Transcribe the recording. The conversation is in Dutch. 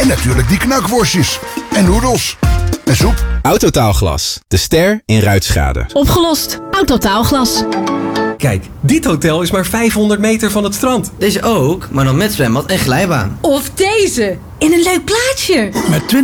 natuurlijk die knakworstjes. En noedels. En soep. Autotaalglas, de ster in ruitschade. Opgelost. Autotaalglas. Kijk, dit hotel is maar 500 meter van het strand. Deze ook, maar dan met zwembad en glijbaan. Of deze. In een leuk plaatsje. Met